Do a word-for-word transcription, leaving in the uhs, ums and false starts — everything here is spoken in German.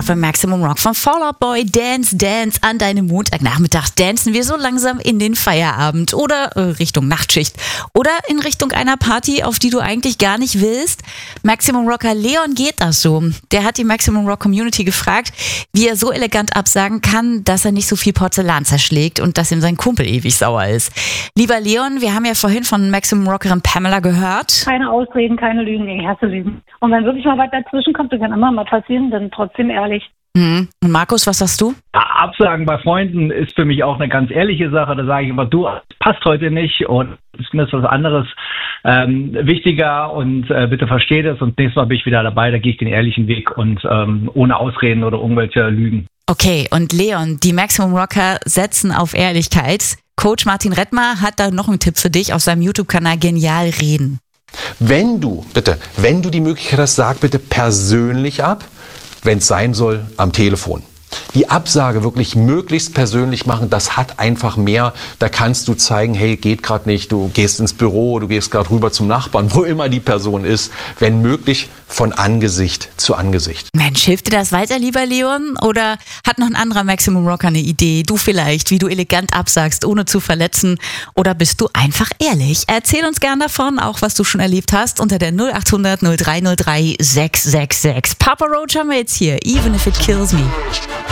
Staffel Maximum Rock von Fall Out Boy. Dance, Dance an deinem Montagnachmittag. Dancen wir so langsam in den Feierabend oder äh, Richtung Nachtschicht oder in Richtung einer Party, auf die du eigentlich gar nicht willst. Maximum Rocker Leon geht das so. Der hat die Maximum Rock Community gefragt, wie er so elegant absagen kann, dass er nicht so viel Porzellan zerschlägt und dass ihm sein Kumpel ewig sauer ist. Lieber Leon, wir haben ja vorhin von Maximum Rockerin Pamela gehört. Keine Ausreden, keine Lügen, ich hasse Lügen. Und wenn wirklich mal was dazwischen kommt, das kann immer mal passieren, dann trotzdem ehrlich. Mhm. Und Markus, was sagst du? Ja, Absagen bei Freunden ist für mich auch eine ganz ehrliche Sache. Da sage ich immer, du, passt heute nicht und mir ist was anderes ähm, wichtiger und äh, bitte versteh das und nächstes Mal bin ich wieder dabei, da gehe ich den ehrlichen Weg und ähm, ohne Ausreden oder irgendwelche Lügen. Okay, und Leon, die Maximum Rocker setzen auf Ehrlichkeit. Coach Martin Rettmar hat da noch einen Tipp für dich auf seinem YouTube-Kanal Genial Reden. Wenn du, bitte, wenn du die Möglichkeit hast, sag bitte persönlich ab, wenn es sein soll, am Telefon. Die Absage wirklich möglichst persönlich machen, das hat einfach mehr. Da kannst du zeigen, hey, geht gerade nicht, du gehst ins Büro, du gehst gerade rüber zum Nachbarn, wo immer die Person ist. Wenn möglich, von Angesicht zu Angesicht. Mensch, hilft dir das weiter, lieber Leon? Oder hat noch ein anderer Maximum Rocker eine Idee? Du vielleicht, wie du elegant absagst, ohne zu verletzen? Oder bist du einfach ehrlich? Erzähl uns gern davon, auch was du schon erlebt hast, unter der null acht hundert null drei null drei sechs sechs sechs. Papa Roach haben wir jetzt hier, Even If It Kills Me.